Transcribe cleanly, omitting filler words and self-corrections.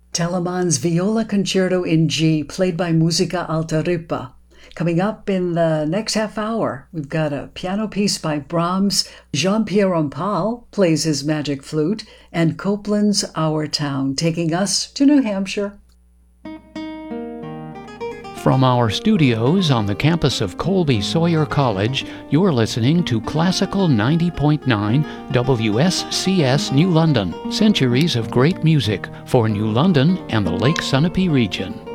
Telemann's Viola Concerto in G, played by Musica Alta Ripa. Coming up in the next half hour, we've got a piano piece by Brahms. Jean-Pierre Rampal plays his magic flute, and Copland's Our Town, taking us to New Hampshire. From our studios on the campus of Colby Sawyer College, you're listening to Classical 90.9 WSCS New London. Centuries of great music for New London and the Lake Sunapee region.